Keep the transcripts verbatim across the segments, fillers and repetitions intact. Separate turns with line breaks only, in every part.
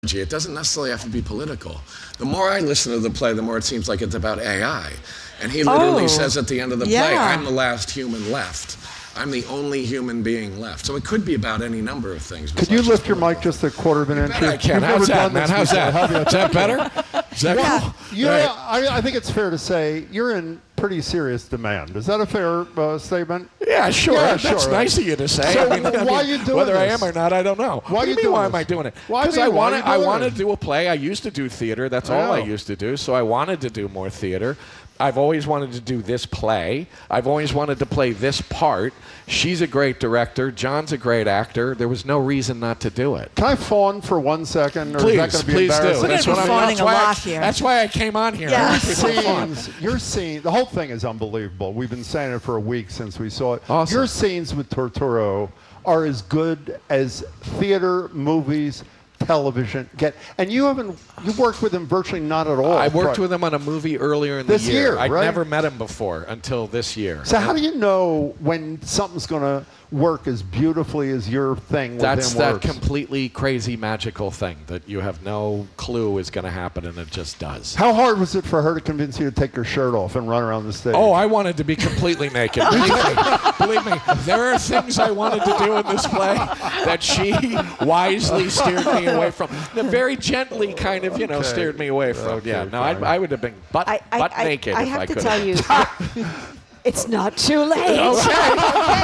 It doesn't necessarily have to be political. The more I listen to the play, the more it seems like it's about A I. And he literally
oh,
says at the end of the
yeah.
play, I'm the last human left. I'm the only human being left. So it could be about any number of things.
Could you lift your mic just a quarter of an inch?
I can.
How's
that, man? How's that? Is that better? Is that
well,
cool?
you know,
right.
I, I think it's fair to say you're in pretty serious demand. Is that a fair uh, statement?
Yeah, sure.
Yeah,
That's
sure.
nice of you to say.
So
I mean,
why
I mean,
are you doing
whether
this?
I am or not, I don't know.
Why
what
are
do
you
mean,
doing
why
this?
am I doing it?
Why
Because
mean,
I
why
want
are you
to. I
doing
want to
it?
do a play. I used to do theater. That's
I
all I
know.
used to do. So I wanted to do more theater. I've always wanted to do this play. I've always wanted to play this part. She's a great director. John's a great actor. There was no reason not to do it.
Can I fawn for one second? Or
Please,
is that going to be
please do.
embarrassing?
We're
That's
gonna
what
be
I'm.
fawning
That's
a
why I,
lot here.
That's why I came on here.
Yeah.
I
Your
want people to fawn.
scenes, your scene, the whole thing is unbelievable. We've been saying it for a week since we saw it.
Awesome.
Your scenes with Turturro are as good as theater, movies, television get. And you haven't, you worked with him virtually not at all.
I worked
Right.
with him on a movie earlier in
This
the year.
year,
I'd
right?
never met him before until this year.
So how do you know when something's going to work as beautifully as your thing with
That's
him
that
works?
completely crazy magical thing that you have no clue is going to happen, and it just does.
How hard was it for her to convince you to take your shirt off and run around the stage?
Oh, I wanted to be completely naked. Believe me, believe me, there are things I wanted to do in this play that she wisely steered me away from. Very gently, kind of, you know,
Okay.
steered me away from.
Okay,
yeah, no, I,
fine.
I would have been butt,
I, I,
butt
I,
naked
I
if
have
I
to
could.
tell you, it's not too late.
Okay.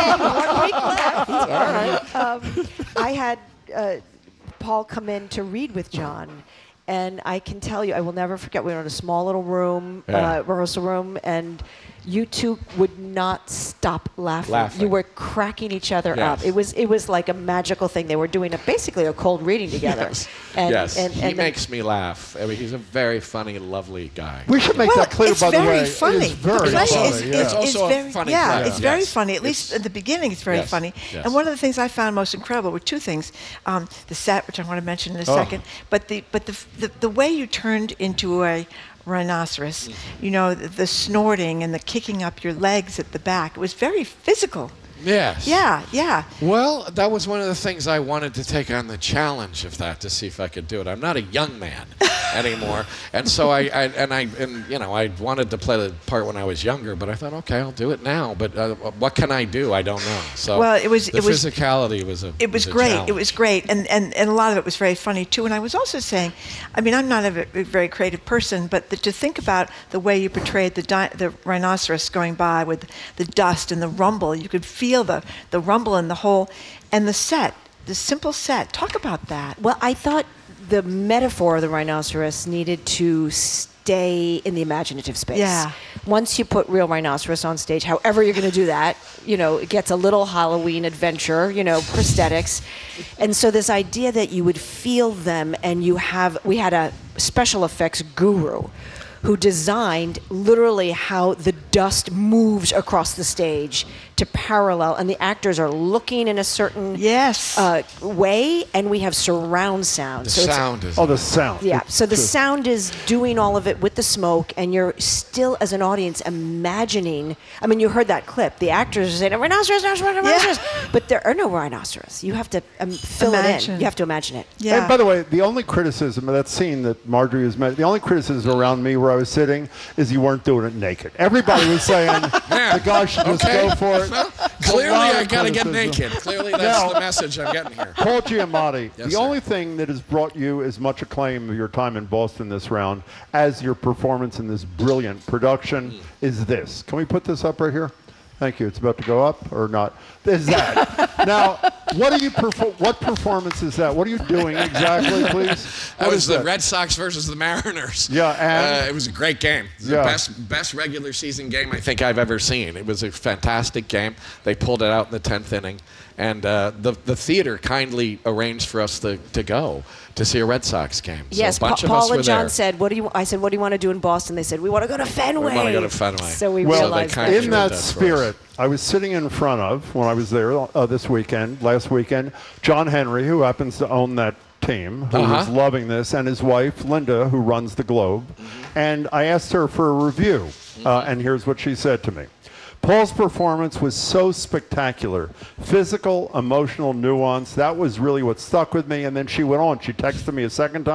One week left.
All right.
Um, I had uh, Paul come in to read with John, and I can tell you, I will never forget. We were in a small little room,
Yeah.
uh, rehearsal room, and you two would not stop laughing.
Laughing.
You were cracking each other
Yes.
up. It was it was like a magical thing. They were doing a, basically a cold reading together.
Yes.
And,
yes.
And,
he
and the-
makes me laugh. I mean, he's a very funny, lovely guy.
We should make
Well,
that clear,
it's
by the
very
way.
funny.
It's very
the play
funny.
is,
yeah.
is,
It's
is
also a
very,
funny
yeah,
play.
it's very
Yes.
funny. At least
It's-
at the beginning, it's very
yes,
funny.
yes.
And one of the things I found most incredible were two things: um, the set, which I want to mention in a
Oh.
second, but the but the, the the way you turned into a rhinoceros, you know, the, the snorting and the kicking up your legs at the back. It was very physical.
Yes.
Yeah, yeah.
Well, that was one of the things I wanted to take on the challenge of that to see if I could do it. I'm not a young man anymore, and so I, I and I and you know I wanted to play the part when I was younger, but I thought, okay, I'll do it now. But uh, what can I do? I don't know. So
Well, it was-
the
it was-
physicality was a
It was
a
great.
challenge.
It was great, and, and and a lot of it was very funny too. And I was also saying, I mean, I'm not a ve- very creative person, but the, to think about the way you portrayed the di- the rhinoceros going by with the dust and the rumble, you could feel the the rumble and the whole, and the set, the simple set. Talk about that.
Well, I thought the metaphor of the rhinoceros needed to stay in the imaginative space.
Yeah.
Once you put real rhinoceros on stage, however you're going to do that, you know, it gets a little Halloween adventure, you know, prosthetics. And so this idea that you would feel them and you have, we had a special effects guru who designed literally how the dust moves across the stage to parallel, and the actors are looking in a certain
Yes.
uh, way, and we have surround sound.
The
so it's-
sound is.
Oh, the sound.
yeah, so the
Just-
sound is doing all of it with the smoke, and you're still, as an audience, imagining. I mean, you heard that clip. The actors are saying, rhinoceros, rhinoceros, rhinoceros. But there are no rhinoceros. You have to um, fill it
Imagine.
in. You have to imagine it.
Yeah.
And by the way, the only criticism of that scene that Marjorie has made, the only criticism around me where I was sitting is you weren't doing it naked. Everybody was saying the guy should just
Okay.
go for it.
Well,
It's a
clearly,
lot
I
of
got to get
criticism.
naked. Clearly, that's
Now-
the message I'm getting here.
Paul Giamatti,
Yes,
the
sir.
only thing that has brought you as much acclaim of your time in Boston this round as your performance in this brilliant production
Mm.
is this. Can we put this up right here? Thank you. It's about to go up or not? Is that. Now, what are you perfor- what performance is that? What are you doing exactly, please?
That
What
was
is
the
that?
Red Sox versus the Mariners.
Yeah, and?
uh, it was a great game. It was
Yeah.
the best, best regular season game I think I've ever seen. It was a fantastic game. They pulled it out in the tenth inning, and uh, the the theater kindly arranged for us to, to go to see a Red Sox game. So
Yes,
a bunch
Pa-
of us
Paul
were
and John
there.
said, "What do you?" I said, "What do you want to do in Boston?" They said, "We want to go to Fenway."
We want to go to Fenway.
So we
Well,
realized
they kind
that.
of
In
did
that
that for us.
spirit, I was sitting in front of, when I was there uh, this weekend, last weekend, John Henry, who happens to own that team, who
Uh-huh.
was loving this, and his wife, Linda, who runs the Globe.
Mm-hmm.
And I asked her for a review, uh, and here's what she said to me. Paul's performance was so spectacular. Physical, emotional nuance, that was really what stuck with me. And then she went on. She texted me a second time.